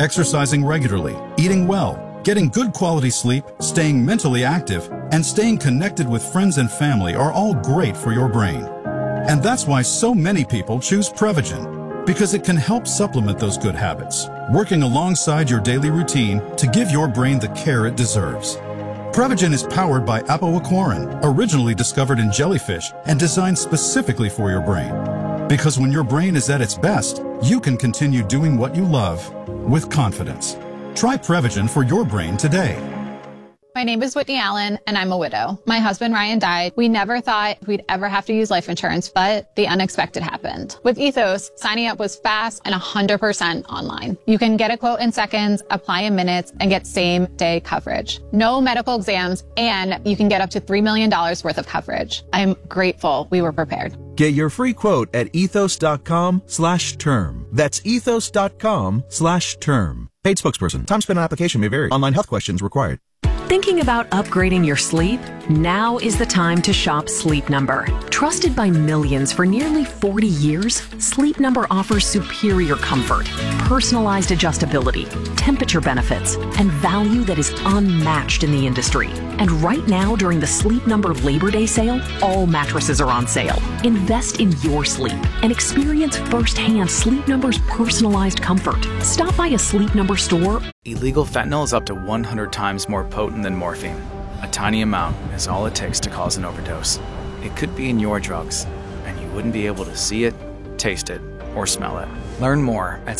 Exercising regularly, eating well, getting good quality sleep, staying mentally active, and staying connected with friends and family are all great for your brain. And that's why so many people choose Prevagen, because it can help supplement those good habits, working alongside your daily routine to give your brain the care it deserves. Prevagen is powered by apoaquarin, originally discovered in jellyfish and designed specifically for your brain. Because when your brain is at its best, you can continue doing what you love with confidence. Try Prevagen for your brain today. My name is Whitney Allen, and I'm a widow. My husband, Ryan, died. We never thought we'd ever have to use life insurance, but the unexpected happened. With Ethos, signing up was fast and 100% online. You can get a quote in seconds, apply in minutes, and get same-day coverage. No medical exams, and you can get up to $3 million worth of coverage. I'm grateful we were prepared. Get your free quote at ethos.com/term. That's ethos.com/term. Paid spokesperson. Time spent on application may vary. Online health questions required. Thinking about upgrading your sleep? Now is the time to shop Sleep Number. Trusted by millions for nearly 40 years, Sleep Number offers superior comfort, personalized adjustability, temperature benefits, and value that is unmatched in the industry. And right now, during the Sleep Number Labor Day sale, all mattresses are on sale. Invest in your sleep and experience firsthand Sleep Number's personalized comfort. Stop by a Sleep Number store. Illegal fentanyl is up to 100 times more potent than morphine. A tiny amount is all it takes to cause an overdose. It could be in your drugs, and you wouldn't be able to see it, taste it, or smell it. Learn more at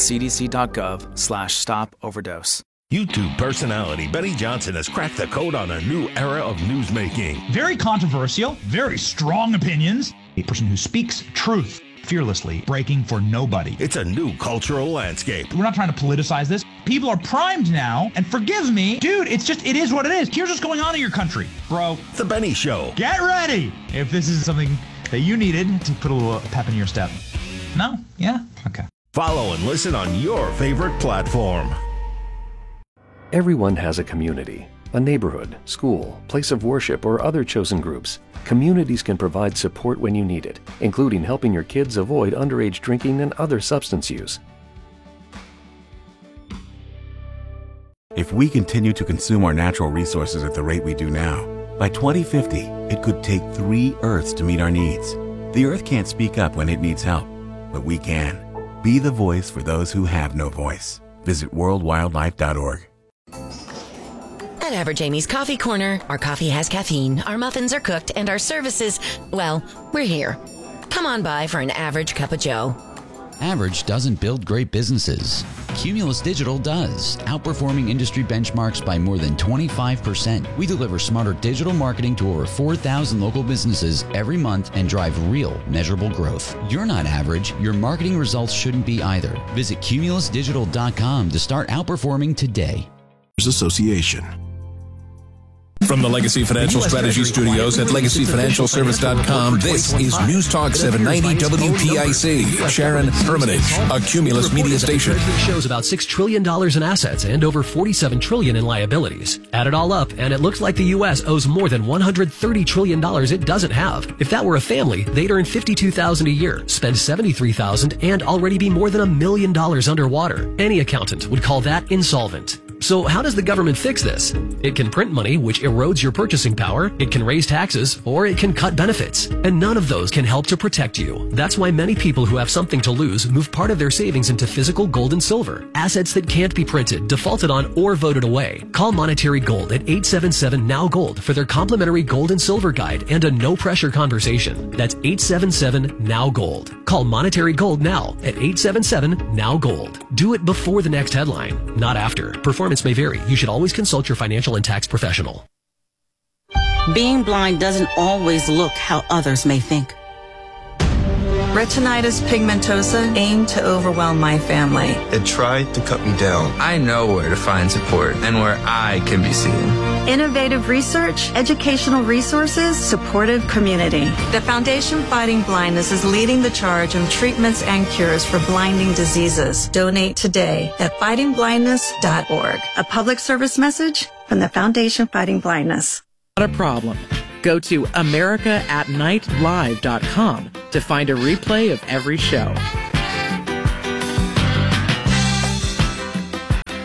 cdc.gov/stop-overdose. YouTube personality Benny Johnson has cracked the code on a new era of newsmaking. Very controversial, very strong opinions. A person who speaks truth fearlessly, breaking for nobody. It's a new cultural landscape. We're not trying to politicize this. People are primed now, and forgive me, dude, it is what it is. Here's what's going on in your country, bro. The Benny Show. Get ready if this is something that you needed to put a little pep in your step. No? Yeah? Okay. Follow and listen on your favorite platform. Everyone has a community, a neighborhood, school, place of worship, or other chosen groups. Communities can provide support when you need it, including helping your kids avoid underage drinking and other substance use. If we continue to consume our natural resources at the rate we do now, by 2050, it could take 3 Earths to meet our needs. The Earth can't speak up when it needs help, but we can. Be the voice for those who have no voice. Visit worldwildlife.org. At Average Amy's Coffee Corner, our coffee has caffeine, our muffins are cooked, and our services, well, we're here. Come on by for an average cup of joe. Average doesn't build great businesses. Cumulus Digital does, outperforming industry benchmarks by more than 25%. We deliver smarter digital marketing to over 4,000 local businesses every month and drive real, measurable growth. You're not average. Your marketing results shouldn't be either. Visit cumulusdigital.com to start outperforming today. Association. From the Legacy Financial Strategy Studios at LegacyFinancialService.com, this is News Talk 790 WPIC. Sharon Hermitage, a Cumulus media station. Shows about $6 trillion in assets and over $47 trillion in liabilities. Add it all up, and it looks like the U.S. owes more than $130 trillion it doesn't have. If that were a family, they'd earn $52,000 a year, spend $73,000, and already be more than $1 million underwater. Any accountant would call that insolvent. So how does the government fix this? It can print money, which erodes your purchasing power, it can raise taxes, or it can cut benefits. And none of those can help to protect you. That's why many people who have something to lose move part of their savings into physical gold and silver, assets that can't be printed, defaulted on, or voted away. Call Monetary Gold at 877-NOW-GOLD for their complimentary gold and silver guide and a no-pressure conversation. That's 877-NOW-GOLD. Call Monetary Gold now at 877-NOW-GOLD. Do it before the next headline, not after. Performance may vary. You should always consult your financial and tax professional. Being blind doesn't always look how others may think. Retinitis pigmentosa aimed to overwhelm my family. It tried to cut me down. I know where to find support and where I can be seen. Innovative research, educational resources, supportive community. The Foundation Fighting Blindness is leading the charge on treatments and cures for blinding diseases. Donate today at fightingblindness.org. A public service message from the Foundation Fighting Blindness. Not a problem. Go to AmericaAtNightLive.com to find a replay of every show.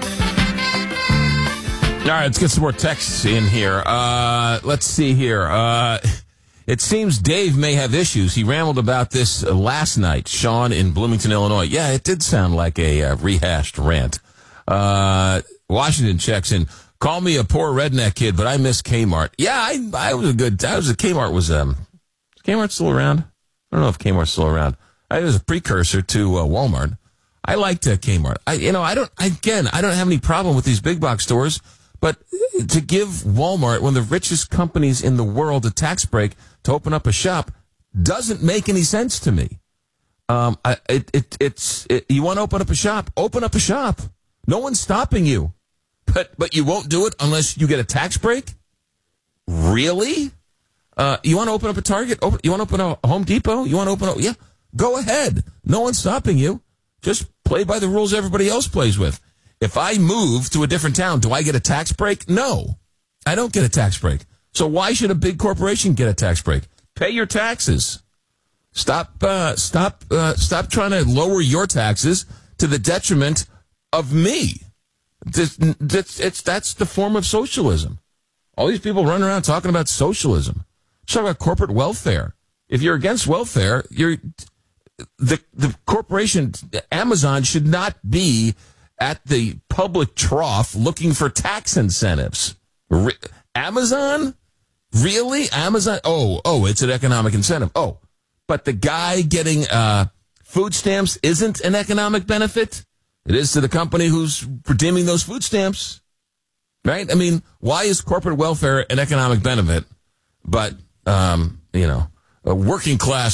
right, let's get some more texts in here. Let's see here. It seems Dave may have issues. He rambled about this last night. Sean in Bloomington, Illinois. Yeah, it did sound like a rehashed rant. Washington checks in. Call me a poor redneck kid, but I miss Kmart. Yeah, Kmart was Kmart still around? I don't know if Kmart's still around. It was a precursor to Walmart. I liked Kmart. I don't have any problem with these big box stores, but to give Walmart, one of the richest companies in the world, a tax break to open up a shop doesn't make any sense to me. You want to open up a shop? Open up a shop. No one's stopping you, but you won't do it unless you get a tax break. Really? You want to open up a Target? You want to open a Home Depot? Yeah, go ahead. No one's stopping you. Just play by the rules everybody else plays with. If I move to a different town, do I get a tax break? No, I don't get a tax break. So why should a big corporation get a tax break? Pay your taxes. Stop trying to lower your taxes to the detriment of me. That's the form of socialism. All these people running around talking about socialism. Talk about corporate welfare. If you're against welfare, the corporation Amazon should not be at the public trough looking for tax incentives. Amazon? Really? Amazon? Oh, it's an economic incentive. Oh, but the guy getting food stamps isn't an economic benefit? It is to the company who's redeeming those food stamps. Right? I mean, why is corporate welfare an economic benefit, but a working class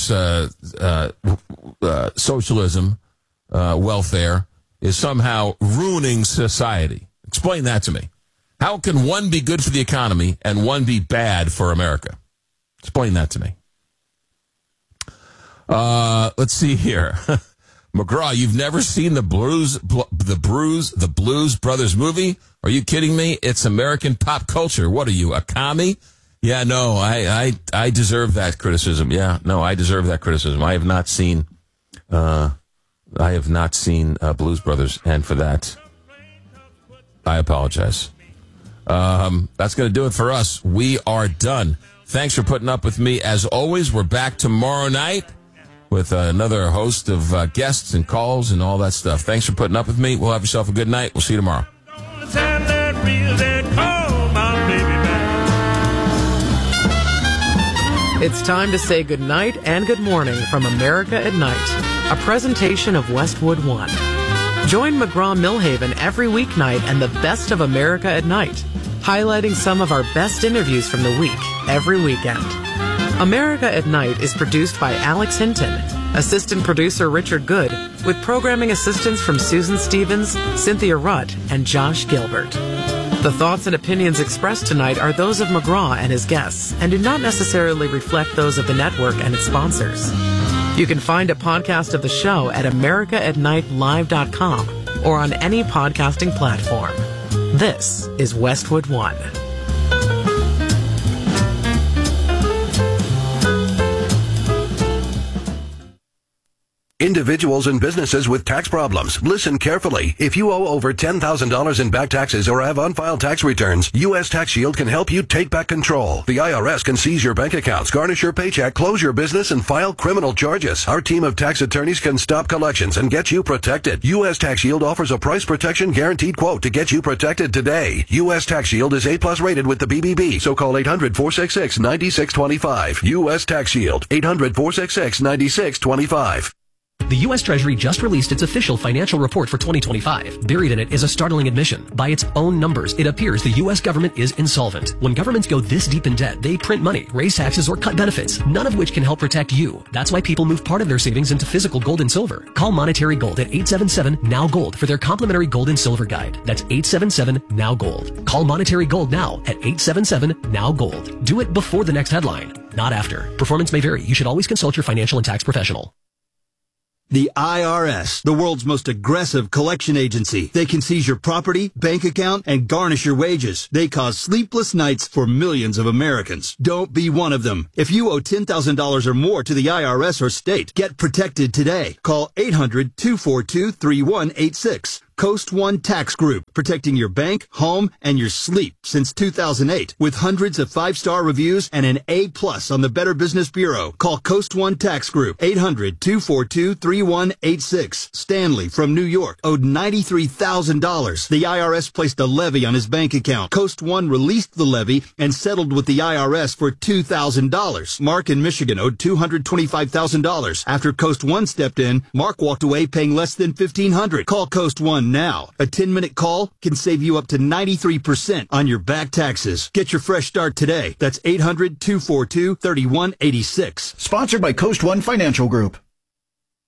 socialism, welfare, is somehow ruining society? Explain that to me. How can one be good for the economy and one be bad for America? Explain that to me. Let's see here. McGraw, you've never seen the Blues Brothers movie? Are you kidding me? It's American pop culture. What are you, a commie? Yeah, no, I deserve that criticism. Yeah, no, I deserve that criticism. I have not seen Blues Brothers, and for that, I apologize. That's going to do it for us. We are done. Thanks for putting up with me. As always, we're back tomorrow night with another host of guests and calls and all that stuff. Thanks for putting up with me. We'll have yourself a good night. We'll see you tomorrow. It's time to say good night and good morning from America at Night, a presentation of Westwood One. Join McGraw-Milhaven every weeknight and the best of America at Night, highlighting some of our best interviews from the week every weekend. America at Night is produced by Alex Hinton, assistant producer Richard Good, with programming assistance from Susan Stevens, Cynthia Rutt, and Josh Gilbert. The thoughts and opinions expressed tonight are those of McGraw and his guests and do not necessarily reflect those of the network and its sponsors. You can find a podcast of the show at americaatnightlive.com or on any podcasting platform. This is Westwood One. Individuals and businesses with tax problems, listen carefully. If you owe over $10,000 in back taxes or have unfiled tax returns, U.S. Tax Shield can help you take back control. The IRS can seize your bank accounts, garnish your paycheck, close your business, and file criminal charges. Our team of tax attorneys can stop collections and get you protected. U.S. Tax Shield offers a price protection guaranteed quote to get you protected today. U.S. Tax Shield is A+ rated with the BBB, so call 800-466-9625. U.S. Tax Shield, 800-466-9625. The U.S. Treasury just released its official financial report for 2025. Buried in it is a startling admission. By its own numbers, it appears the U.S. government is insolvent. When governments go this deep in debt, they print money, raise taxes, or cut benefits, none of which can help protect you. That's why people move part of their savings into physical gold and silver. Call Monetary Gold at 877-NOW-GOLD for their complimentary gold and silver guide. That's 877-NOW-GOLD. Call Monetary Gold now at 877-NOW-GOLD. Do it before the next headline, not after. Performance may vary. You should always consult your financial and tax professional. The IRS, the world's most aggressive collection agency. They can seize your property, bank account, and garnish your wages. They cause sleepless nights for millions of Americans. Don't be one of them. If you owe $10,000 or more to the IRS or state, get protected today. Call 800-242-3186. Coast One Tax Group, protecting your bank, home, and your sleep since 2008 with hundreds of 5-star reviews and an A+ on the Better Business Bureau. Call Coast One Tax Group, 800-242-3186. Stanley from New York owed $93,000. The IRS placed a levy on his bank account. Coast One released the levy and settled with the IRS for $2,000. Mark in Michigan owed $225,000. After Coast One stepped in, Mark walked away paying less than $1,500. Call Coast One now. A 10-minute call can save you up to 93% on your back taxes. Get your fresh start today. That's 800-242-3186. Sponsored by Coast One Financial Group.